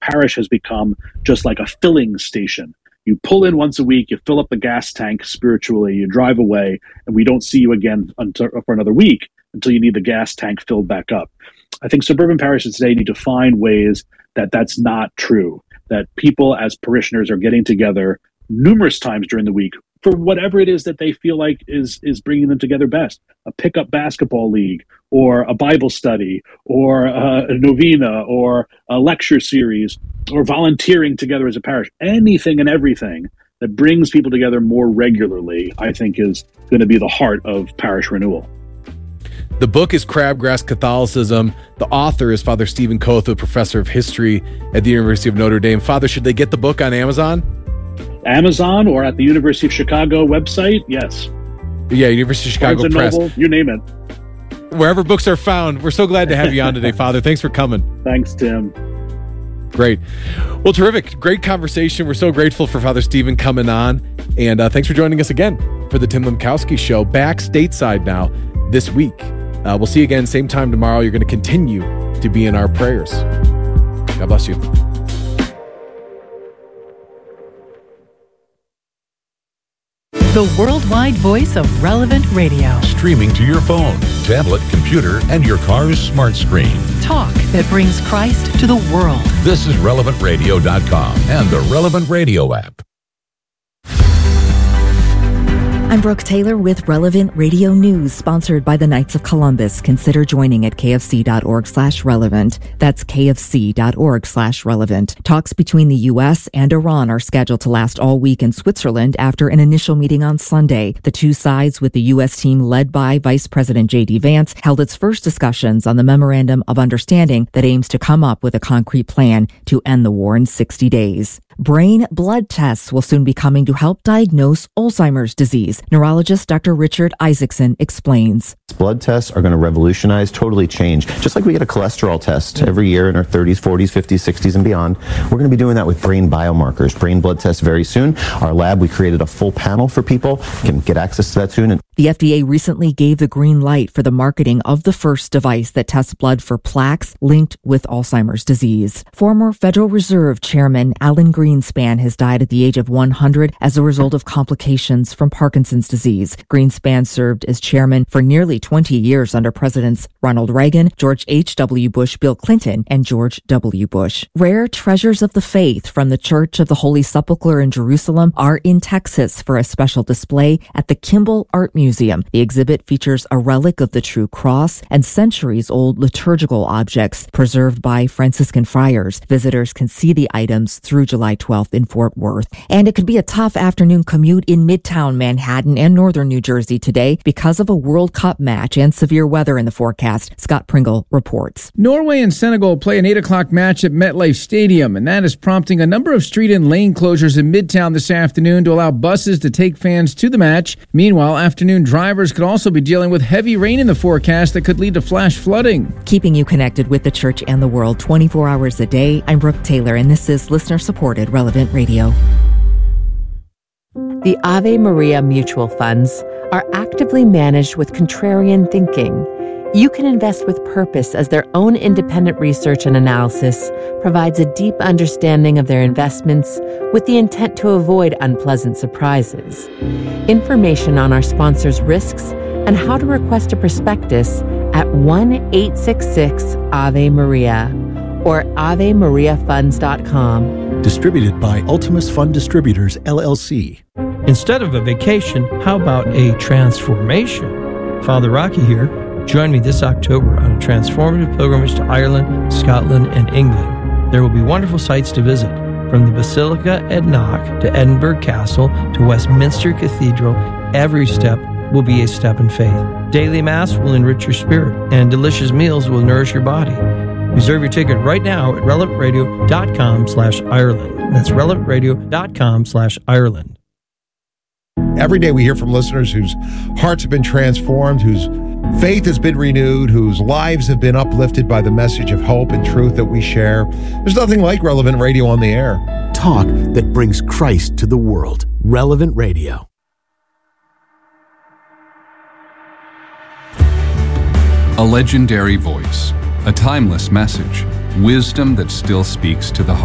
parish has become just like a filling station. You pull in once a week, you fill up the gas tank spiritually, you drive away, and we don't see you again for another week until you need the gas tank filled back up. I think suburban parishes today need to find ways that that's not true, that people as parishioners are getting together numerous times during the week for whatever it is that they feel like is bringing them together best. A pickup basketball league, or a Bible study, or a novena, or a lecture series, or volunteering together as a parish. Anything and everything that brings people together more regularly, I think, is going to be the heart of parish renewal. The book is Crabgrass Catholicism. The author is Father Stephen Kotha, professor of history at the University of Notre Dame. Father, should they get the book on Amazon? Amazon or at the University of Chicago website? Yes. Yeah, University of Chicago Barnes & Press. Noble, you name it. Wherever books are found. We're so glad to have you on today, Father. Thanks for coming. Thanks, Tim. Great. Well, terrific. Great conversation. We're so grateful for Father Stephen coming on. And thanks for joining us again for the Tim Lemkowski Show. Back stateside now this week. We'll see you again same time tomorrow. You're going to continue to be in our prayers. God bless you. The worldwide voice of Relevant Radio. Streaming to your phone, tablet, computer, and your car's smart screen. Talk that brings Christ to the world. This is RelevantRadio.com and the Relevant Radio app. I'm Brooke Taylor with Relevant Radio News, sponsored by the Knights of Columbus. Consider joining at kfc.org/relevant. That's kfc.org/relevant. Talks between the U.S. and Iran are scheduled to last all week in Switzerland after an initial meeting on Sunday. The two sides, with the U.S. team led by Vice President J.D. Vance, held its first discussions on the Memorandum of Understanding that aims to come up with a concrete plan to end the war in 60 days. Brain blood tests will soon be coming to help diagnose Alzheimer's disease. Neurologist Dr. Richard Isaacson explains. Blood tests are going to revolutionize, totally change. Just like we get a cholesterol test every year in our 30s, 40s, 50s, 60s, and beyond, we're going to be doing that with brain biomarkers, brain blood tests very soon. Our lab, we created a full panel for people, can get access to that soon. The FDA recently gave the green light for the marketing of the first device that tests blood for plaques linked with Alzheimer's disease. Former Federal Reserve Chairman Alan Greenspan has died at the age of 100 as a result of complications from Parkinson's disease. Greenspan served as chairman for nearly 20 years under Presidents Ronald Reagan, George H.W. Bush, Bill Clinton, and George W. Bush. Rare treasures of the faith from the Church of the Holy Sepulchre in Jerusalem are in Texas for a special display at the Kimball Art Museum. The exhibit features a relic of the True Cross and centuries-old liturgical objects preserved by Franciscan friars. Visitors can see the items through July 12th in Fort Worth. And it could be a tough afternoon commute in Midtown Manhattan and northern New Jersey today because of a World Cup match and severe weather in the forecast. Scott Pringle reports. Norway and Senegal play an 8 o'clock match at MetLife Stadium, and that is prompting a number of street and lane closures in Midtown this afternoon to allow buses to take fans to the match. Meanwhile, afternoon drivers could also be dealing with heavy rain in the forecast that could lead to flash flooding. Keeping you connected with the church and the world 24 hours a day, I'm Brooke Taylor, and this is listener-supported Relevant Radio. The Ave Maria mutual funds are actively managed with contrarian thinking. You can invest with purpose as their own independent research and analysis provides a deep understanding of their investments with the intent to avoid unpleasant surprises. Information on our sponsors' risks and how to request a prospectus at 1-866-AVE-MARIA or AveMariaFunds.com. Distributed by Ultimus Fund Distributors, LLC. Instead of a vacation, how about a transformation? Father Rocky here. Join me this October on a transformative pilgrimage to Ireland, Scotland, and England. There will be wonderful sights to visit, from the Basilica at Knock to Edinburgh Castle to Westminster Cathedral. Every step will be a step in faith. Daily Mass will enrich your spirit, and delicious meals will nourish your body. Reserve your ticket right now at relevantradio.com/Ireland. That's relevantradio.com/Ireland. Every day we hear from listeners whose hearts have been transformed, whose faith has been renewed, whose lives have been uplifted by the message of hope and truth that we share. There's nothing like Relevant Radio on the air. Talk that brings Christ to the world. Relevant Radio. A legendary voice, a timeless message, wisdom that still speaks to the heart.